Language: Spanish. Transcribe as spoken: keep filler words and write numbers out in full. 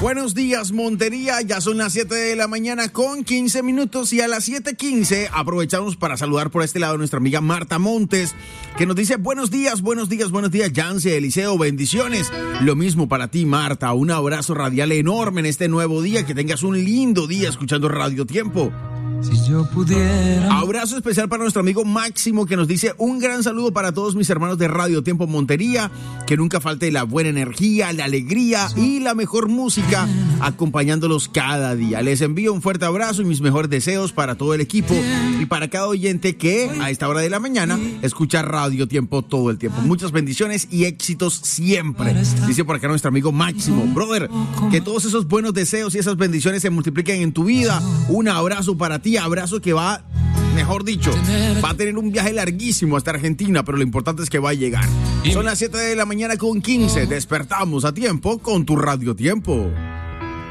Buenos días, Montería. Ya son las siete de la mañana con quince minutos y a las siete quince aprovechamos para saludar por este lado a nuestra amiga Marta Montes, que nos dice buenos días, buenos días, buenos días, Yance, Eliseo, bendiciones. Lo mismo para ti, Marta. Un abrazo radial enorme en este nuevo día. Que tengas un lindo día escuchando Radio Tiempo. Si yo pudiera. Abrazo especial para nuestro amigo Máximo, que nos dice un gran saludo para todos mis hermanos de Radio Tiempo Montería, que nunca falte la buena energía, la alegría y la mejor música acompañándolos cada día. Les envío un fuerte abrazo y mis mejores deseos para todo el equipo y para cada oyente que a esta hora de la mañana escucha Radio Tiempo todo el tiempo. Muchas bendiciones y éxitos siempre. Dice por acá nuestro amigo Máximo. Brother, que todos esos buenos deseos y esas bendiciones se multipliquen en tu vida. Un abrazo para ti. Abrazo que va, mejor dicho, va a tener un viaje larguísimo hasta Argentina, pero lo importante es que va a llegar. Son las siete de la mañana con quince. Despertamos a tiempo con tu Radio Tiempo.